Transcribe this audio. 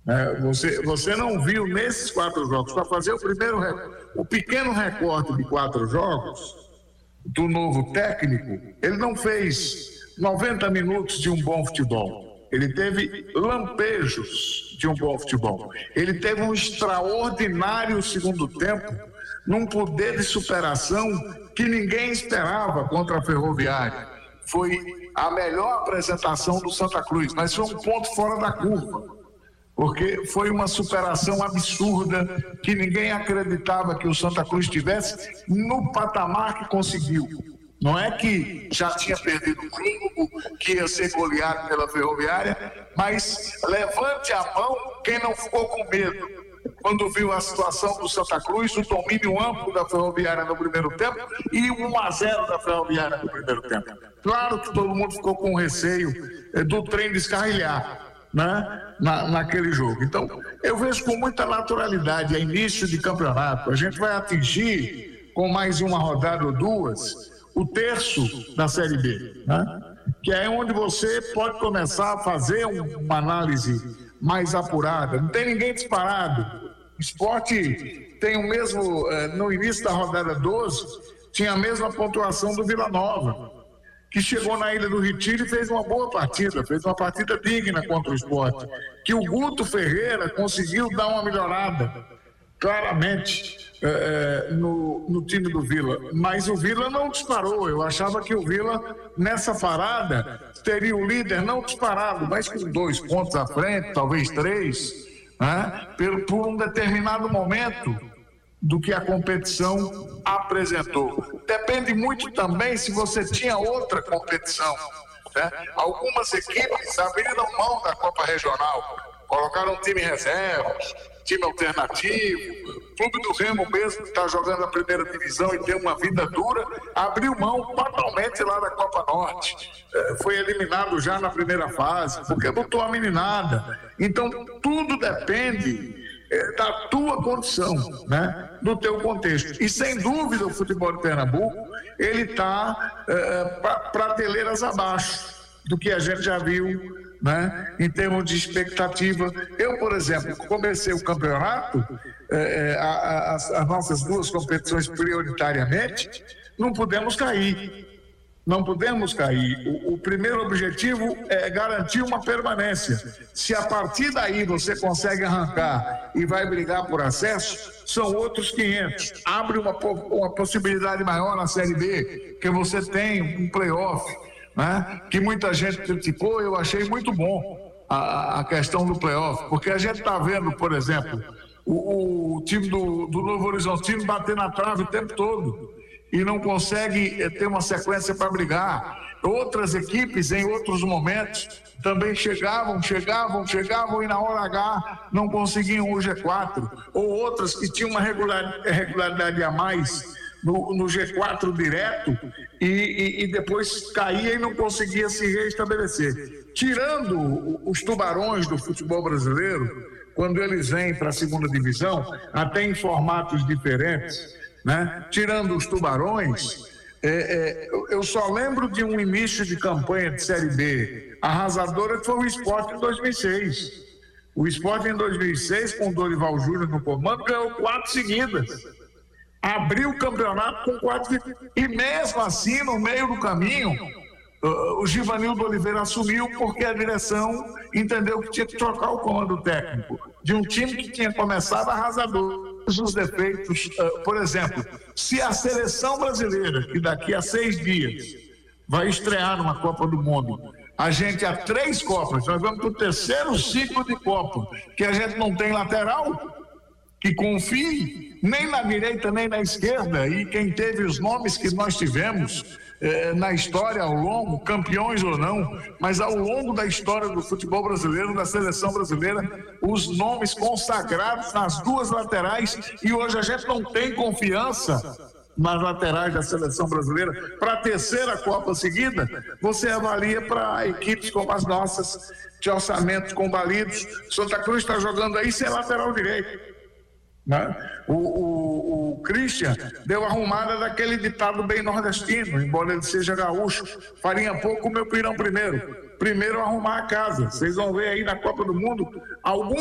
Você não viu nesses 4 jogos, para fazer o pequeno recorde de 4 jogos do novo técnico, ele não fez 90 minutos de um bom futebol. Ele teve lampejos de um bom futebol. Ele teve um extraordinário segundo tempo, num poder de superação que ninguém esperava contra a Ferroviária. Foi a melhor apresentação do Santa Cruz, mas foi um ponto fora da curva, porque foi uma superação absurda que ninguém acreditava que o Santa Cruz tivesse no patamar que conseguiu. Não é que já tinha perdido o jogo, que ia ser goleado pela Ferroviária, mas levante a mão quem não ficou com medo quando viu a situação do Santa Cruz, o domínio amplo da Ferroviária no primeiro tempo e o 1-0 da Ferroviária no primeiro tempo. Claro que todo mundo ficou com receio do trem descarrilhar, né, naquele jogo. Então, eu vejo com muita naturalidade, a início de campeonato, a gente vai atingir, com mais uma rodada ou duas, o terço da Série B, né? Que é onde você pode começar a fazer uma análise mais apurada. Não tem ninguém disparado. O Sport tem o mesmo, no início da rodada 12, tinha a mesma pontuação do Vila Nova, que chegou na Ilha do Retiro e fez uma boa partida, fez uma partida digna contra o Sport, que o Guto Ferreira conseguiu dar uma melhorada, claramente, no time do Vila, mas o Vila não disparou. Eu achava que o Vila, nessa parada, teria o líder não disparado, mas com 2 pontos à frente, talvez 3, né? Por um determinado momento do que a competição apresentou. Depende muito também se você tinha outra competição, né? Algumas equipes abriram mão da Copa Regional, colocaram time reserva, time alternativo. O Clube do Remo mesmo, que está jogando a primeira divisão e tem uma vida dura, abriu mão totalmente lá da Copa Norte. Foi eliminado já na primeira fase, porque botou a meninada. Então, tudo depende da tua condição, né? Do teu contexto. E, sem dúvida, o futebol de Pernambuco, ele está prateleiras abaixo do que a gente já viu, né, em termos de expectativa. Eu, por exemplo, comecei o campeonato, as nossas 2 competições prioritariamente, não podemos cair. Não podemos cair. O primeiro objetivo é garantir uma permanência. Se a partir daí você consegue arrancar e vai brigar por acesso, são outros 500. Abre uma possibilidade maior na Série B, que você tem um play-off, né? Que muita gente criticou. Eu achei muito bom a questão do playoff, porque a gente está vendo, por exemplo, o time do Novo Horizontino bater na trave o tempo todo e não consegue ter uma sequência para brigar. Outras equipes, em outros momentos, também chegavam e na hora H não conseguiam o G4, ou outras que tinham uma regularidade a mais no G4 direto e depois caía e não conseguia se reestabelecer. Tirando os tubarões do futebol brasileiro, quando eles vêm para a segunda divisão, até em formatos diferentes, né? Tirando os tubarões, eu só lembro de um início de campanha de Série B arrasadora, que foi o Sport em 2006. O Sport em 2006, com o Dorival Júnior no comando, ganhou 4 seguidas. Abriu o campeonato com 4 e mesmo assim, no meio do caminho, o Givanildo Oliveira assumiu, porque a direção entendeu que tinha que trocar o comando técnico de um time que tinha começado arrasador. Os defeitos, por exemplo, se a seleção brasileira, que daqui a 6 dias vai estrear numa Copa do Mundo, a gente há 3 Copas, nós vamos para o 3º ciclo de Copa, que a gente não tem lateral que confie nem na direita nem na esquerda, e quem teve os nomes que nós tivemos na história ao longo, campeões ou não, mas ao longo da história do futebol brasileiro, da seleção brasileira, os nomes consagrados nas 2 laterais, e hoje a gente não tem confiança nas laterais da seleção brasileira. Para a 3ª Copa seguida, você avalia para equipes como as nossas, de orçamentos combalidos. Santa Cruz está jogando aí sem lateral direito, né? O Christian deu arrumada daquele ditado bem nordestino, embora ele seja gaúcho: farinha pouco, meu pirão primeiro arrumar a casa. Vocês vão ver aí na Copa do Mundo algum